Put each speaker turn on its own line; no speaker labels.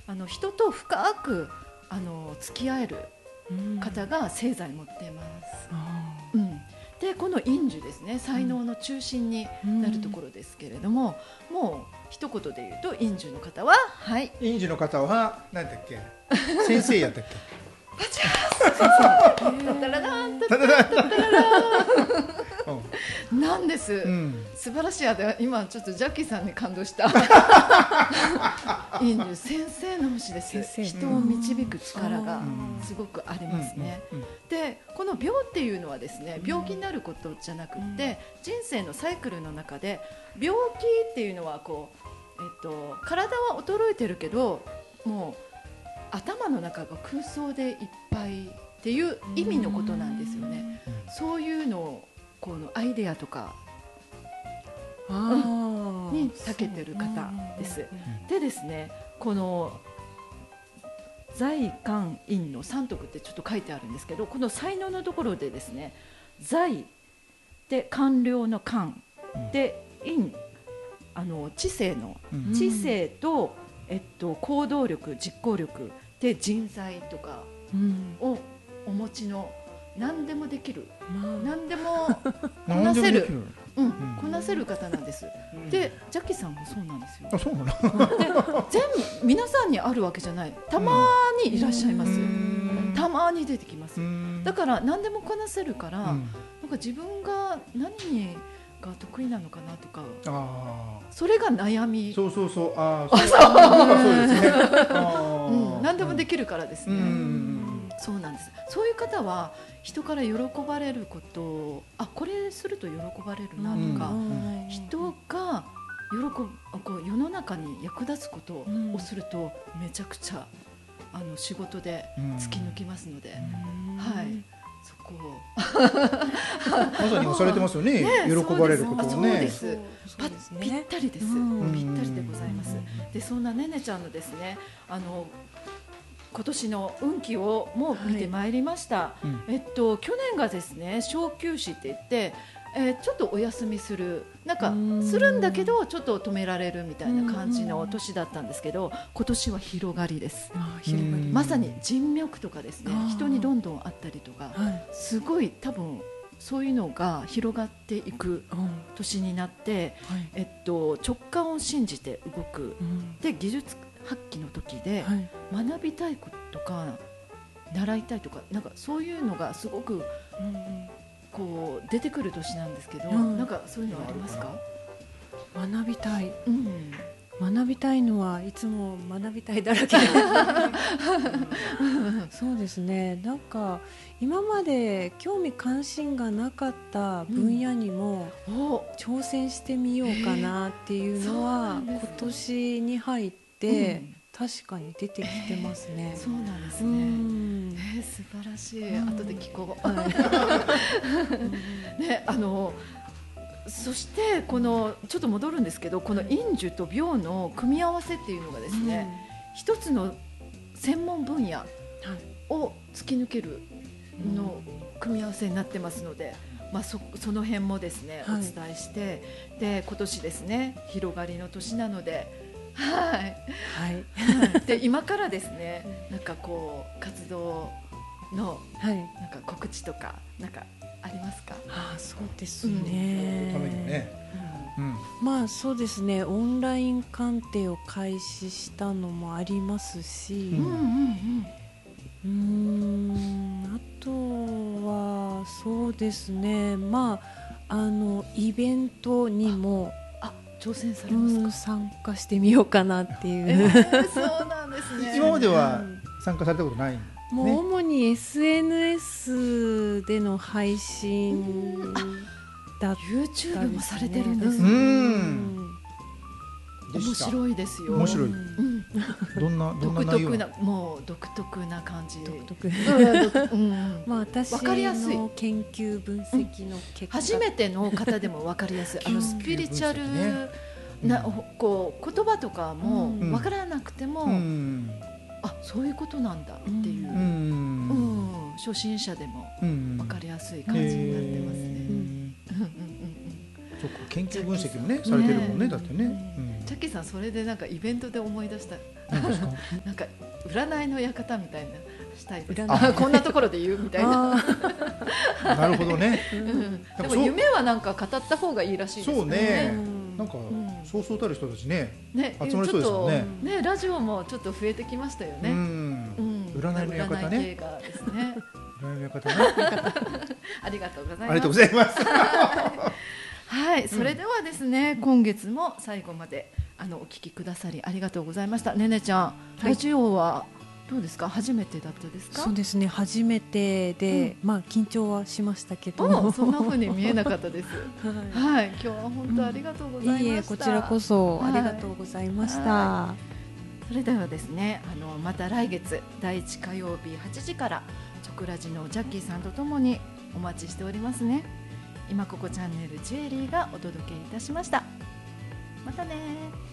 人と深く付き合える方が星座に持っています。でこの陰樹ですね、才能の中心になるところですけれども、もう一言で言うと陰樹の方は、はい、
陰樹の方は何だっけ、先生やったっけ
パチャータラランタラランタラランなんです、素晴らしい。今ちょっとジャッキーさんに感動した陰樹先生の星です。人を導く力がすごくありますね。でこの病っていうのはですね、病気になることじゃなくて、人生のサイクルの中で病気っていうのはこう、体は衰えてるけどもう頭の中が空想でいっぱいっていう意味のことなんですよね。そういうのをこのアイデアとかに長けてる方です。でですね、この財官陰の三徳ってちょっと書いてあるんですけど、この才能のところでですね、財で官僚の官で陰、知性の知性と行動力、実行力で人材とかをお持ちの、何でもできる、何でもこなせる、こなせる方なんです。でジャッキーさんもそうなんですよ。
あ、そうなの。
で全部皆さんにあるわけじゃない、たまにいらっしゃいます。たまに出てきます。だから何でもこなせるから、なんか自分が何が得意なのかなとか、それが悩み。
そうそうそう、そうですね。
何でもできるからですね。そうなんです。そういう方は人から喜ばれることを、これすると喜ばれるなとか、人がこう世の中に役立つことをするとめちゃくちゃ仕事で突き抜きますので、はい、そこを
まさに今されてますよね。喜ばれることをね。
そうです。ぴったりです。ぴったりでございます。でそんなねねちゃんのですね、今年の運気をも見てまいりました。去年がですね、小休止って言って、ちょっとお休みする、なんかするんだけどちょっと止められるみたいな感じの年だったんですけど、今年は広がりです。まさに人脈とかですね、人にどんどんあったりとか、すごい多分そういうのが広がっていく年になって、直感を信じて動く、で技術発揮の時で学びたいこととか習いたいとか、なんかそういうのがすごくこう出てくる年なんですけど、なんかそういうのはありますか？
学びたい、学びたいのはいつも学びたいだらけそうですね、なんか今まで興味関心がなかった分野にも挑戦してみようかなっていうのは今年に入って確かに出てきてますね。
そうなんですね。素晴らしい。後で聞こう。ね、そしてこのちょっと戻るんですけど、この陰樹と病の組み合わせっていうのがですね、一つの専門分野を突き抜けるの組み合わせになってますので、その辺もですねお伝えして、で今年ですね広がりの年なので。で今からですね、なんかこう活動のなんか告知とかなんかありますか？
そうですね。
ためにね。
そうですね。オンライン鑑定を開始したのもありますし、あとはそうですね。イベントにも。
挑戦されますか？
参加してみようかなっていう、
そうなんですね。
今までは参加されたことない、
もう主に SNS での配信だったんですね。
YouTube もされてるんですね。面白いですよ。
面白い。どんな内容？
もう独特な感じ。
私の研究分析の結果、
初めての方でも分かりやすい。スピリチュアルなこう言葉とかも分からなくても、そういうことなんだっていう、初心者でも分かりやすい感じになってますね。
そうか、研究分析もねされてるもんね、だってね。
ジャッキーさんそれでなんかイベントで思い出した
何ですか？
なんか占いの館みたいなしたいです
占い
こんなところで言うみたいな
なるほどね。
でも夢はなんか語った方がいいらしいです
そうね。なんか
ん
そうそうたる人たちね
ね、
集まりそうですもんね。
ね、ラジオもちょっと増えてきましたよね。
占いの館ね。
占い系がですね。
占いの館ね。
ありがとうございます。
ありがとうございます。
はい、それではですね、今月も最後までお聞きくださりありがとうございました。ねねちゃん、ラジオはどうですか？初めてだったですか？
そうですね、初めてで、まあ緊張はしましたけど、
そんな風に見えなかったです。はい、今日は本当ありがとうございました。
いいえ、こちらこそありがとうございました。
それではですね、また来月第1火曜日8時からチョクラジのジャッキーさんとともにお待ちしておりますね。今ここチャンネルジュエリーがお届けいたしました。またね。